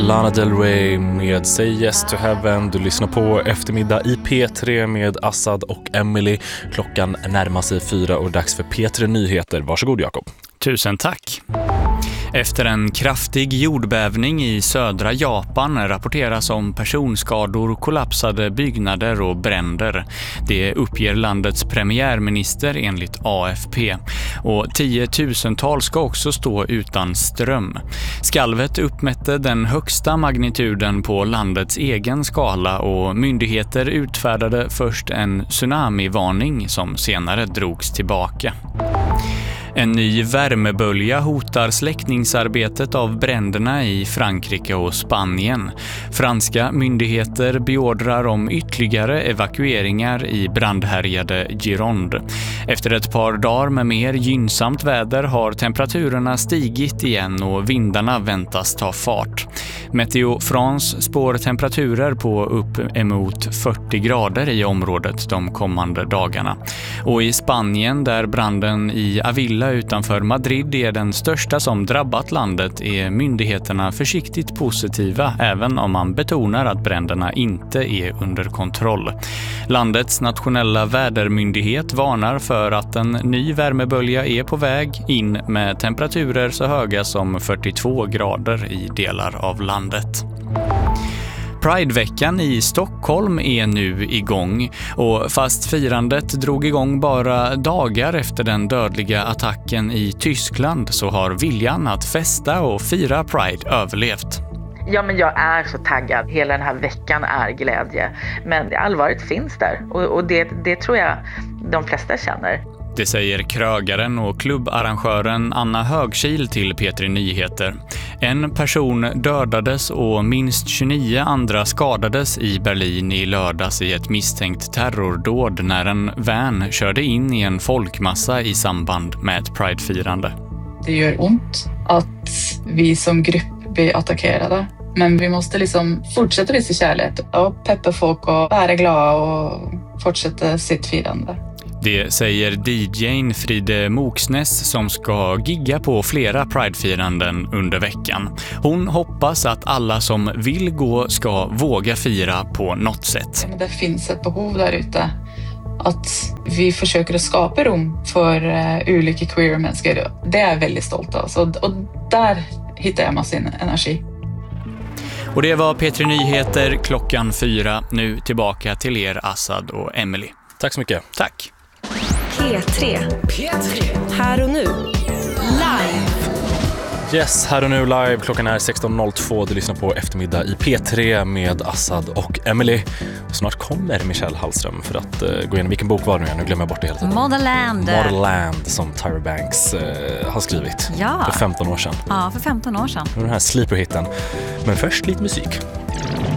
Lana Del Rey med Say Yes to Heaven. Du lyssnar på Eftermiddag i P3 med Assad och Emily. Klockan närmar sig 4 och dags för P3 Nyheter. Varsågod Jakob. Tusen tack. Efter en kraftig jordbävning i södra Japan rapporteras om personskador, kollapsade byggnader och bränder. Det uppger landets premiärminister enligt AFP. Och 10 000-tals ska också stå utan ström. Skalvet uppmätte den högsta magnituden på landets egen skala och myndigheter utfärdade först en tsunamivarning som senare drogs tillbaka. En ny värmebölja hotar släckningsarbetet av bränderna i Frankrike och Spanien. Franska myndigheter beordrar om ytterligare evakueringar i brandhärjade Gironde. Efter ett par dagar med mer gynnsamt väder har temperaturerna stigit igen och vindarna väntas ta fart. Meteo France spår temperaturer på upp emot 40 grader i området de kommande dagarna. Och i Spanien, där branden i Avila utanför Madrid är den största som drabbat landet, är myndigheterna försiktigt positiva även om man betonar att bränderna inte är under kontroll. Landets nationella vädermyndighet varnar för att en ny värmebölja är på väg in med temperaturer så höga som 42 grader i delar av landet. Prideveckan i Stockholm är nu igång och fast firandet drog igång bara dagar efter den dödliga attacken i Tyskland så har viljan att festa och fira Pride överlevt. Ja, men jag är så taggad. Hela den här veckan är glädje. Men allvaret finns där och det tror jag de flesta känner. Det säger krögaren och klubbarrangören Anna Högkil till P3 Nyheter. En person dödades och minst 29 andra skadades i Berlin i lördags i ett misstänkt terrordåd när en van körde in i en folkmassa i samband med ett Pride-firande. Det gör ont att vi som grupp blir attackerade. Men vi måste fortsätta visa kärlek och peppa folk och vara glada och fortsätta sitt firande. Det säger DJ:n Fride Moxnäs som ska gigga på flera Pride-firanden under veckan. Hon hoppas att alla som vill gå ska våga fira på något sätt. Det finns ett behov där ute att vi försöker att skapa rum för olika queer-människor. Det är jag väldigt stolt av. Och där hittar jag massor energi. Och det var P3 Nyheter klockan 4. Nu tillbaka till er Assad och Emily. Tack så mycket. Tack. P3. Här och nu. Live. Yes, här och nu live. Klockan är 16.02. Du lyssnar på Eftermiddag i P3 med Assad och Emily. Och snart kommer Michelle Hallström för att gå igenom vilken bok var det nu. Nu glömmer jag bort det hela tiden. Motherland som Tyra Banks har skrivit för 15 år sedan. Ja, för 15 år sedan. Den här sleeper-hitten. Men först lite musik.